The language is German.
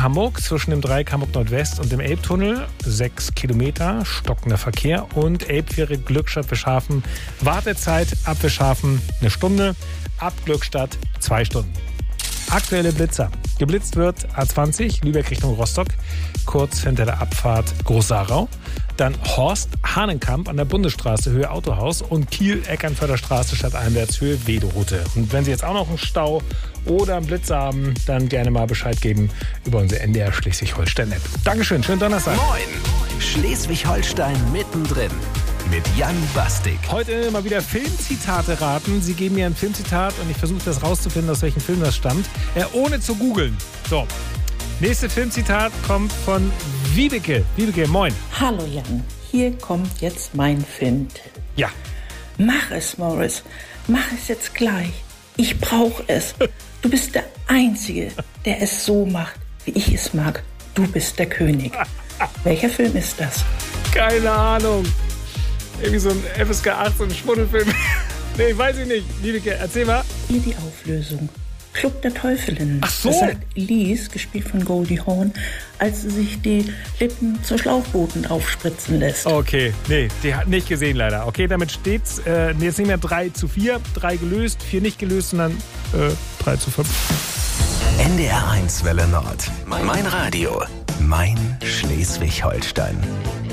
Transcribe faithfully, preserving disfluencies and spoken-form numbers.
Hamburg zwischen dem Dreieck Hamburg Nordwest und dem Elbtunnel. Sechs Kilometer, stockender Verkehr. Und Elbfähre Glückstadt Wischhafen. Wartezeit ab Wischhafen eine Stunde, ab Glückstadt zwei Stunden. Aktuelle Blitzer. Geblitzt wird A zwanzig, Lübeck Richtung Rostock, kurz hinter der Abfahrt Groß-Sarau. Dann Horst Hahnenkamp an der Bundesstraße, Höhe Autohaus. Und Kiel Eckernförder Straße stadteinwärts, Höhe Wedoroute. Und wenn Sie jetzt auch noch einen Stau oder einen Blitz haben, dann gerne mal Bescheid geben über unsere N D R Schleswig-Holstein-App. Dankeschön, schönen Donnerstag. Moin, Schleswig-Holstein mittendrin mit Jan Bastik. Heute mal wieder Filmzitate raten. Sie geben mir ein Filmzitat und ich versuche das rauszufinden, aus welchem Film das stammt, äh, ohne zu googeln. So, nächste Filmzitat kommt von Wiebeke. Wiebeke, moin. Hallo Jan, hier kommt jetzt mein Film. Ja. Mach es, Morris. Mach es jetzt gleich. Ich brauche es. Du bist der Einzige, der es so macht, wie ich es mag. Du bist der König. Welcher Film ist das? Keine Ahnung. Irgendwie so ein F S K achtzehn Schmuddelfilm. Nee, weiß ich nicht. Wiebeke, erzähl mal. Hier die Auflösung. Club der Teufelinnen. Ach so. Das sagt Elise, gespielt von Goldie Hawn, als sie sich die Lippen zu Schlauchbooten aufspritzen lässt. Okay, nee, die hat nicht gesehen leider. Okay, damit steht's äh, jetzt nicht mehr drei zu vier, drei gelöst, vier nicht gelöst, sondern äh, drei zu fünf. N D R eins Welle Nord. Mein Radio. Mein Schleswig-Holstein.